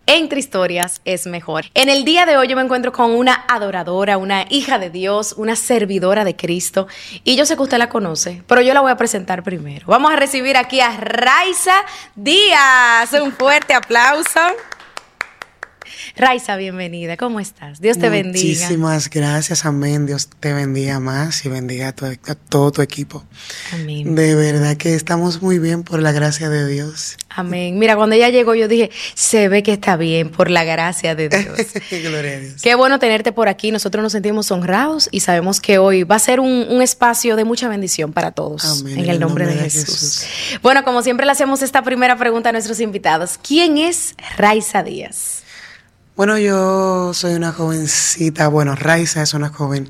Entre historias es mejor. En el día de hoy yo me encuentro con una adoradora, una hija de Dios, una servidora de Cristo. Y yo sé que usted la conoce, pero yo la voy a presentar primero. Vamos a recibir aquí a Raiza Díaz. Un fuerte aplauso. Raiza, bienvenida. ¿Cómo estás? Dios te bendiga. Muchísimas gracias, amén. Dios te bendiga más y bendiga a todo tu equipo. Amén. De verdad que estamos muy bien por la gracia de Dios. Amén. Mira, cuando ella llegó yo dije, se ve que está bien por la gracia de Dios. Gloria a Dios. Qué bueno tenerte por aquí. Nosotros nos sentimos honrados y sabemos que hoy va a ser un espacio de mucha bendición para todos. Amén. En el nombre de Jesús. Bueno, como siempre le hacemos esta primera pregunta a nuestros invitados. ¿Quién es Raiza Díaz? Bueno, yo soy una jovencita. Bueno, Raiza es una joven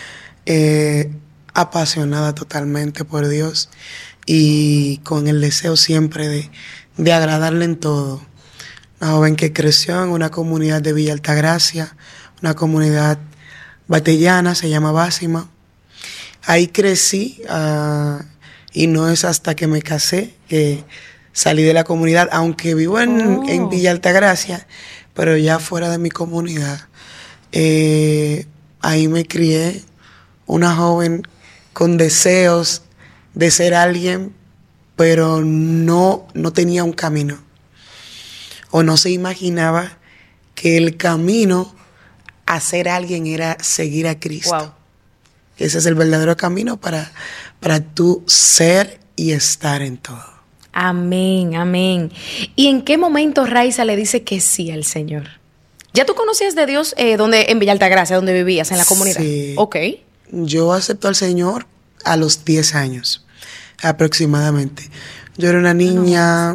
apasionada totalmente por Dios y con el deseo siempre de agradarle en todo. Una joven que creció en una comunidad de Villa Altagracia, una comunidad batellana, se llama Básima. Ahí crecí y no es hasta que me casé que salí de la comunidad, aunque vivo en Villa Altagracia, pero ya fuera de mi comunidad. Ahí me crié, una joven con deseos de ser alguien, pero no tenía un camino. O no se imaginaba que el camino a ser alguien era seguir a Cristo. Wow. Ese es el verdadero camino para tú ser y estar en todo. Amén, amén. ¿Y en qué momento Raiza le dice que sí al Señor? ¿Ya tú conocías de Dios en Villa Altagracia, donde vivías, en la comunidad? Sí. Ok. Yo acepto al Señor a los 10 años, aproximadamente. Yo era una niña,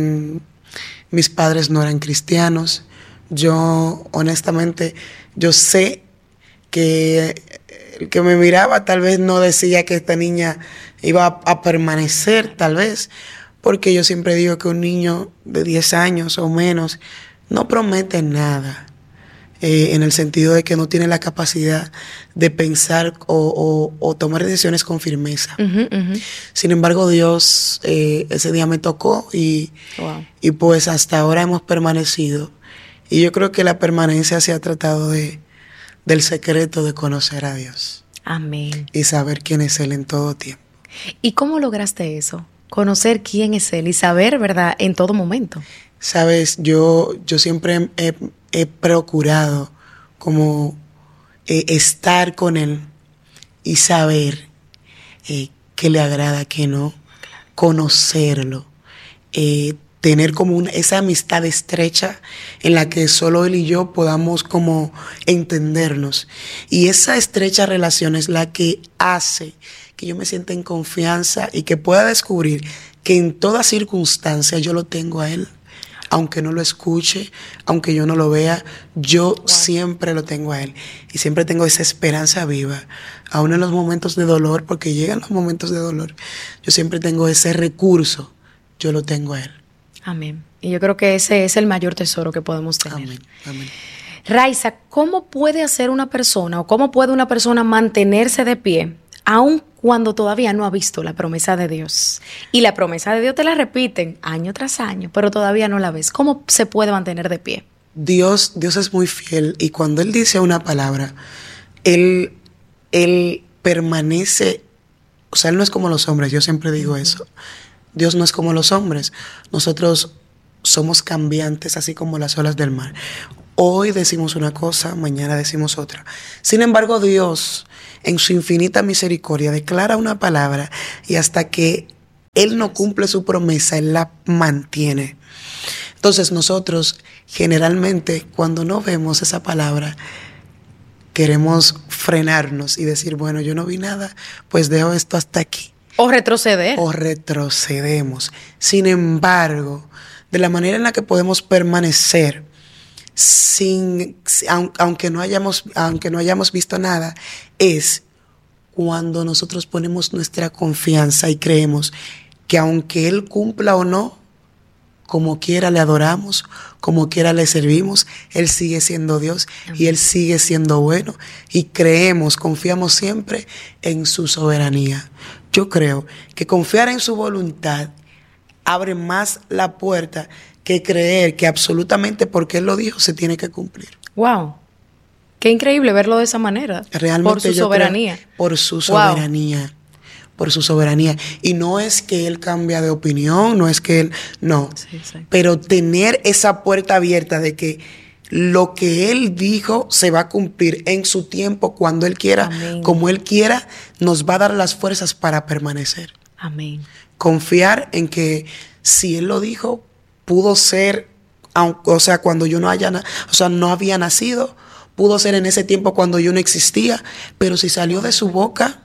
mis padres no eran cristianos. Yo, honestamente, yo sé que el que me miraba tal vez no decía que esta niña iba a permanecer, tal vez, porque yo siempre digo que un niño de 10 años o menos no promete nada, en el sentido de que no tiene la capacidad de pensar o tomar decisiones con firmeza. Sin embargo, Dios ese día me tocó y pues hasta ahora hemos permanecido. Y yo creo que la permanencia se ha tratado del secreto de conocer a Dios. Amén. Y saber quién es Él en todo tiempo. ¿Y cómo lograste eso? Conocer quién es Él y saber, ¿verdad?, en todo momento. Sabes, yo siempre he procurado como estar con Él y saber qué le agrada, qué no, conocerlo, tener como esa amistad estrecha en la que solo Él y yo podamos como entendernos. Y esa estrecha relación es la que hace que yo me sienta en confianza y que pueda descubrir que en toda circunstancia yo lo tengo a Él. Aunque no lo escuche, aunque yo no lo vea, yo siempre lo tengo a Él. Y siempre tengo esa esperanza viva, aún en los momentos de dolor, porque llegan los momentos de dolor. Yo siempre tengo ese recurso, yo lo tengo a Él. Amén. Y yo creo que ese es el mayor tesoro que podemos tener. Amén, amén. Raiza, ¿cómo puede hacer una persona o cómo puede una persona mantenerse de pie aun cuando todavía no ha visto la promesa de Dios? Y la promesa de Dios te la repiten año tras año, pero todavía no la ves. ¿Cómo se puede mantener de pie? Dios es muy fiel y cuando Él dice una palabra, Él permanece. O sea, Él no es como los hombres, yo siempre digo eso. Dios no es como los hombres. Nosotros somos cambiantes, así como las olas del mar. Hoy decimos una cosa, mañana decimos otra. Sin embargo, Dios, en su infinita misericordia, declara una palabra y hasta que Él no cumple su promesa, Él la mantiene. Entonces nosotros generalmente cuando no vemos esa palabra queremos frenarnos y decir, bueno, yo no vi nada, pues dejo esto hasta aquí. O retroceder. O retrocedemos. Sin embargo, de la manera en la que podemos permanecer aunque no hayamos visto nada, es cuando nosotros ponemos nuestra confianza y creemos que aunque Él cumpla o no, como quiera le adoramos, como quiera le servimos, Él sigue siendo Dios y Él sigue siendo bueno y confiamos siempre en su soberanía. Yo creo que confiar en su voluntad abre más la puerta que creer que absolutamente porque Él lo dijo se tiene que cumplir. Wow. Qué increíble verlo de esa manera. Realmente por su soberanía. Por su soberanía. Wow. Por su soberanía. Y no es que Él cambia de opinión, no es que Él... No. Sí. Pero tener esa puerta abierta de que lo que Él dijo se va a cumplir en su tiempo, cuando Él quiera, amén, como Él quiera, nos va a dar las fuerzas para permanecer. Amén. Confiar en que si Él lo dijo, pudo ser, o sea, cuando yo no había nacido, pudo ser en ese tiempo cuando yo no existía, pero si salió de su boca,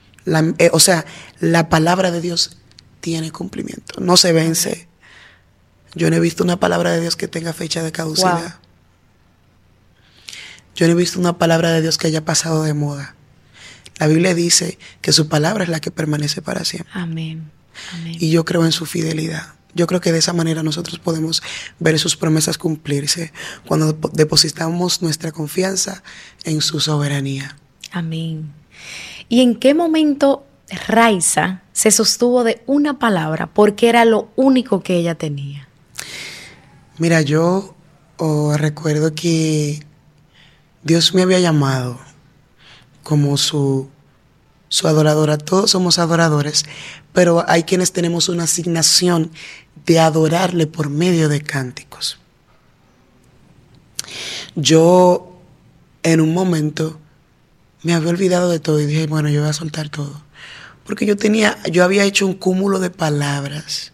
la palabra de Dios tiene cumplimiento, no se vence. Yo no he visto una palabra de Dios que tenga fecha de caducidad. Wow. Yo no he visto una palabra de Dios que haya pasado de moda. La Biblia dice que su palabra es la que permanece para siempre. Amén. Amén. Y yo creo en su fidelidad. Yo creo que de esa manera nosotros podemos ver sus promesas cumplirse cuando depositamos nuestra confianza en su soberanía. Amén. ¿Y en qué momento Raiza se sostuvo de una palabra porque era lo único que ella tenía? Mira, yo recuerdo que Dios me había llamado como su adoradora. Todos somos adoradores, pero hay quienes tenemos una asignación de adorarle por medio de cánticos. Yo en un momento me había olvidado de todo y dije, bueno, yo voy a soltar todo. Porque yo había hecho un cúmulo de palabras,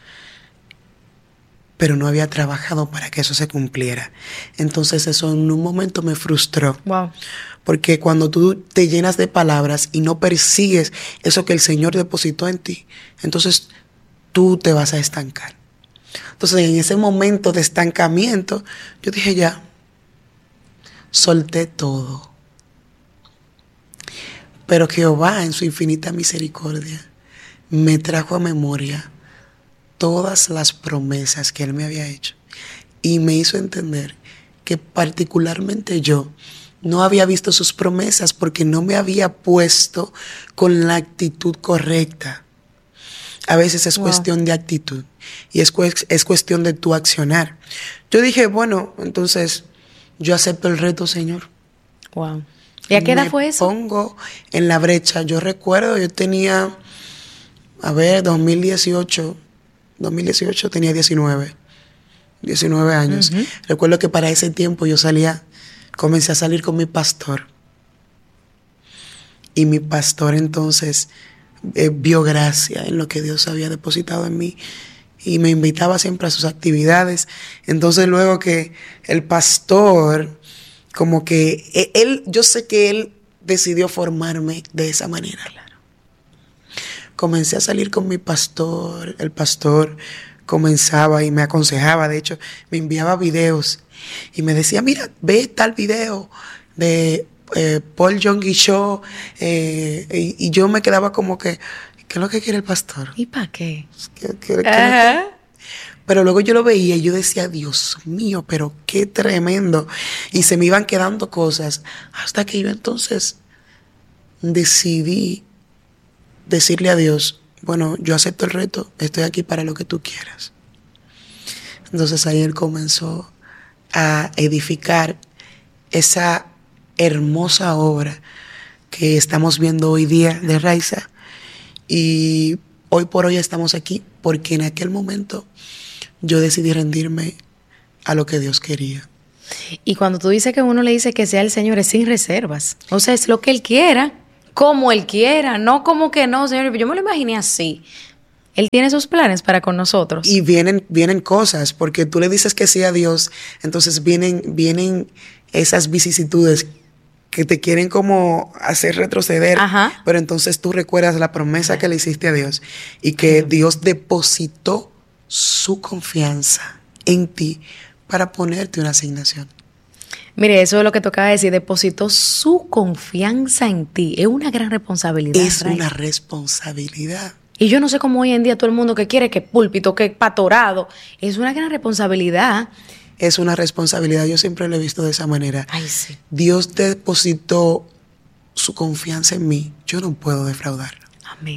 pero no había trabajado para que eso se cumpliera. Entonces eso en un momento me frustró. Wow. Porque cuando tú te llenas de palabras y no persigues eso que el Señor depositó en ti, entonces tú te vas a estancar. Entonces en ese momento de estancamiento, yo dije ya, solté todo. Pero Jehová en su infinita misericordia me trajo a memoria todas las promesas que Él me había hecho y me hizo entender que particularmente yo no había visto sus promesas porque no me había puesto con la actitud correcta. A veces es cuestión de actitud y es cuestión de tu accionar. Yo dije, bueno, entonces yo acepto el reto, Señor. Wow. ¿Y a qué edad fue eso? Me pongo en la brecha. Yo recuerdo, yo tenía, 2018 tenía 19 años. Uh-huh. Recuerdo que para ese tiempo comencé a salir con mi pastor. Y mi pastor entonces vio gracia en lo que Dios había depositado en mí y me invitaba siempre a sus actividades. Entonces luego que el pastor, como que yo sé que él decidió formarme de esa manera. Claro. Comencé a salir con mi pastor, el pastor comenzaba y me aconsejaba, de hecho me enviaba videos y me decía, mira, ve tal video de Paul Yonggi Cho, y yo me quedaba como que, ¿qué es lo que quiere el pastor? ¿Y para qué? Pero luego yo lo veía y yo decía, Dios mío, pero qué tremendo. Y se me iban quedando cosas hasta que yo entonces decidí decirle a Dios, bueno, yo acepto el reto, estoy aquí para lo que tú quieras. Entonces ahí Él comenzó a edificar esa hermosa obra que estamos viendo hoy día de Raiza, y hoy por hoy estamos aquí porque en aquel momento yo decidí rendirme a lo que Dios quería. Y cuando tú dices que uno le dice que sea el Señor, es sin reservas. O sea, es lo que Él quiera, como Él quiera, no como que no, Señor. Yo me lo imaginé así. Él tiene sus planes para con nosotros. Y vienen cosas, porque tú le dices que sí a Dios, entonces vienen esas vicisitudes que te quieren como hacer retroceder. Ajá. Pero entonces tú recuerdas la promesa que le hiciste a Dios y que Dios depositó su confianza en ti para ponerte una asignación. Mire, eso es lo que tocaba decir, depositó su confianza en ti. Es una gran responsabilidad. Es una responsabilidad. Y yo no sé cómo hoy en día todo el mundo que quiere que púlpito, que patorado, es una gran responsabilidad. Es una responsabilidad, yo siempre lo he visto de esa manera. Ay, sí. Dios depositó su confianza en mí, yo no puedo defraudarlo. Amén.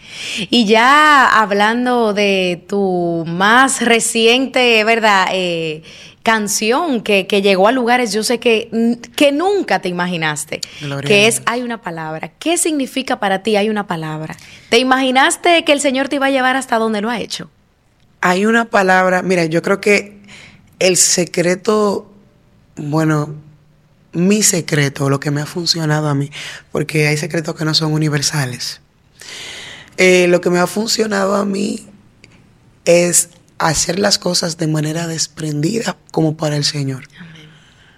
Y ya hablando de tu más reciente, ¿verdad? Canción que llegó a lugares, yo sé que nunca te imaginaste, Gloria que a es Dios. Hay una palabra. ¿Qué significa para ti Hay una palabra? ¿Te imaginaste que el Señor te iba a llevar hasta donde lo ha hecho? Hay una palabra, mira, yo creo que el secreto, bueno, mi secreto, lo que me ha funcionado a mí, porque hay secretos que no son universales. Lo que me ha funcionado a mí es hacer las cosas de manera desprendida como para el Señor. Amén.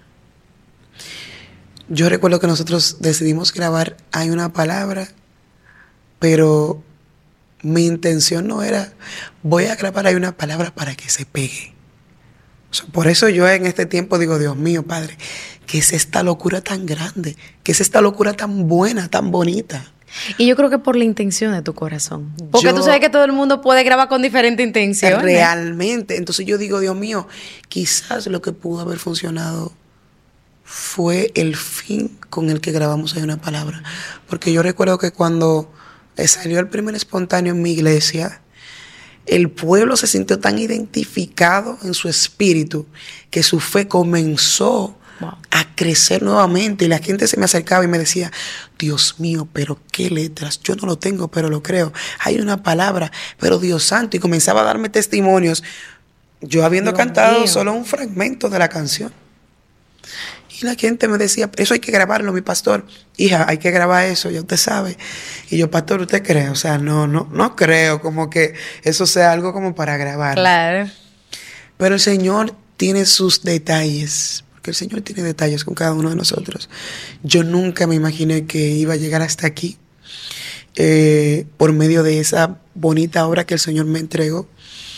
Yo recuerdo que nosotros decidimos grabar Hay una palabra, pero mi intención no era voy a grabar Hay una palabra para que se pegue. O sea, por eso yo en este tiempo digo, Dios mío, Padre, ¿qué es esta locura tan grande? ¿Qué es esta locura tan buena, tan bonita? Y yo creo que por la intención de tu corazón. Porque tú sabes que todo el mundo puede grabar con diferentes intenciones. Realmente. Entonces yo digo, Dios mío, quizás lo que pudo haber funcionado fue el fin con el que grabamos Hay una palabra. Porque yo recuerdo que cuando salió el primer espontáneo en mi iglesia, el pueblo se sintió tan identificado en su espíritu que su fe comenzó a crecer nuevamente, y la gente se me acercaba y me decía, Dios mío, pero qué letras, yo no lo tengo, pero lo creo, hay una palabra, pero Dios santo, y comenzaba a darme testimonios, yo habiendo Dios cantado mío. solo un fragmento de la canción. Y la gente me decía, eso hay que grabarlo, mi pastor. Hija, hay que grabar eso, ya usted sabe. Y yo, pastor, ¿usted cree? O sea, no creo como que eso sea algo como para grabar. Claro. Pero el Señor tiene sus detalles, porque el Señor tiene detalles con cada uno de nosotros. Yo nunca me imaginé que iba a llegar hasta aquí por medio de esa bonita obra que el Señor me entregó.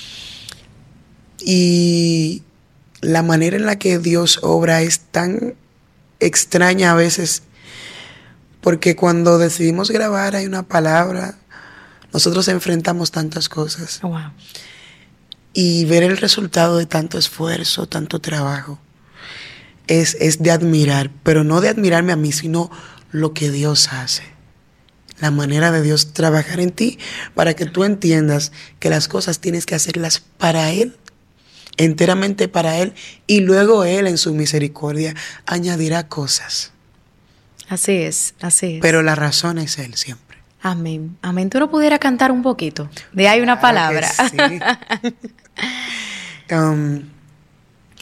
Y la manera en la que Dios obra es tan extraña a veces, porque cuando decidimos grabar Hay una palabra, nosotros enfrentamos tantas cosas. Wow. Y ver el resultado de tanto esfuerzo, tanto trabajo, es de admirar, pero no de admirarme a mí, sino lo que Dios hace. La manera de Dios trabajar en ti para que tú entiendas que las cosas tienes que hacerlas para Él, enteramente para Él, y luego Él en su misericordia añadirá cosas. Así es, así es. Pero la razón es Él siempre. Amén, amén. ¿Tú no pudieras cantar un poquito de Hay una palabra? Claro que sí.